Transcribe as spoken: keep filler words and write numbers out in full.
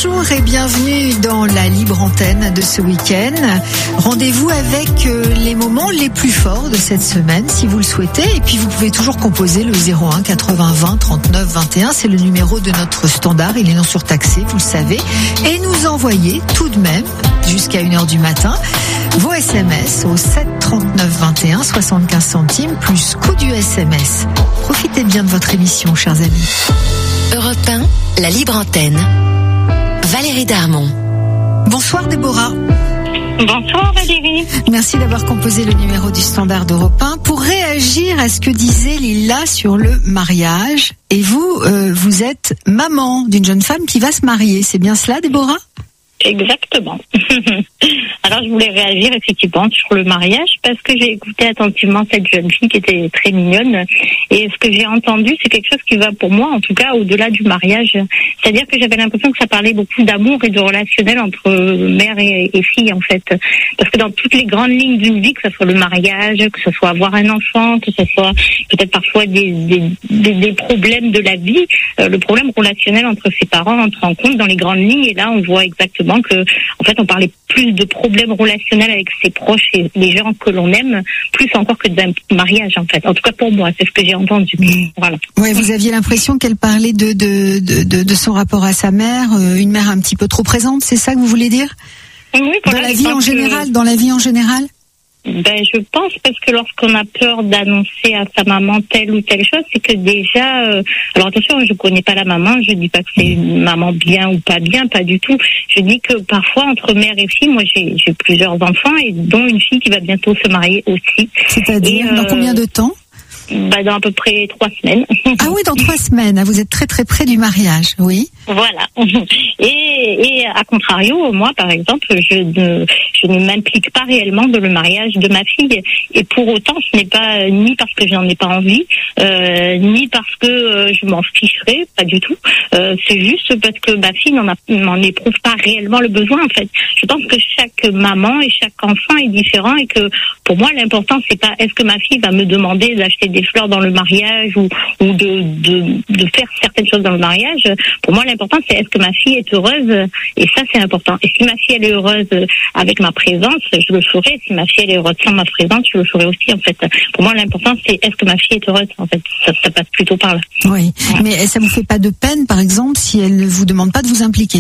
Bonjour et bienvenue dans la libre antenne de ce week-end. Rendez-vous avec les moments les plus forts de cette semaine si vous le souhaitez. Et puis vous pouvez toujours composer le zéro un quatre-vingts vingt trente-neuf vingt et un. C'est le numéro de notre standard. Il est non surtaxé, vous le savez. Et nous envoyer tout de même jusqu'à une heure du matin vos S M S au sept trente-neuf vingt et un, soixante-quinze centimes plus coût du S M S. Profitez bien de votre émission, chers amis. Europe un, la libre antenne. Valérie Darmon. Bonsoir Déborah. Bonsoir Valérie. Merci d'avoir composé le numéro du standard d'Europe un pour réagir à ce que disait Lila sur le mariage. Et vous, euh, vous êtes maman d'une jeune femme qui va se marier. C'est bien cela, Déborah ? Exactement. Alors je voulais réagir effectivement sur le mariage parce que j'ai écouté attentivement cette jeune fille qui était très mignonne et ce que j'ai entendu c'est quelque chose qui va pour moi en tout cas au-delà du mariage. C'est-à-dire que j'avais l'impression que ça parlait beaucoup d'amour et de relationnel entre mère et, et fille en fait. Parce que dans toutes les grandes lignes d'une vie, que ce soit le mariage, que ce soit avoir un enfant, que ce soit peut-être parfois des, des, des, des problèmes de la vie, euh, le problème relationnel entre ses parents entre en compte dans les grandes lignes et là on voit exactement que, en fait, on parlait plus de problèmes relationnels avec ses proches et les gens que l'on aime, plus encore que d'un mariage, en fait. En tout cas, pour moi, c'est ce que j'ai entendu. Mmh. Voilà. Ouais, vous aviez l'impression qu'elle parlait de, de, de, de, de son rapport à sa mère, euh, une mère un petit peu trop présente, c'est ça que vous voulez dire ? Oui, voilà, dans la vie en général, que... dans la vie en général ? Ben, je pense parce que lorsqu'on a peur d'annoncer à sa maman telle ou telle chose, c'est que déjà, euh, alors attention, je connais pas la maman, je dis pas que c'est une maman bien ou pas bien, pas du tout. Je dis que parfois entre mère et fille, moi j'ai, j'ai plusieurs enfants et dont une fille qui va bientôt se marier aussi. C'est-à-dire et, dans euh, combien de temps ? Bah, dans à peu près trois semaines. Ah oui, dans trois semaines. Vous êtes très très près du mariage, oui. Voilà. Et, et à contrario, moi, par exemple, je ne, je ne m'implique pas réellement dans le mariage de ma fille. Et pour autant, ce n'est pas ni parce que je n'en ai pas envie, euh, ni parce que euh, je m'en ficherais, pas du tout. Euh, c'est juste parce que ma fille n'en, a, n'en éprouve pas réellement le besoin, en fait. Je pense que chaque maman et chaque enfant est différent et que pour moi, l'important, c'est pas est-ce que ma fille va me demander d'acheter des fleurs dans le mariage ou, ou de, de, de faire certaines choses dans le mariage. Pour moi, l'important, c'est est-ce que ma fille est heureuse, et ça, c'est important. Et si ma fille, elle est heureuse avec ma présence, je le ferai. Si ma fille, elle est heureuse sans ma présence, je le ferai aussi, en fait. Pour moi, l'important, c'est est-ce que ma fille est heureuse, en fait. Ça, ça passe plutôt par là. Oui, ouais. Mais ça vous fait pas de peine, par exemple, si elle ne vous demande pas de vous impliquer ?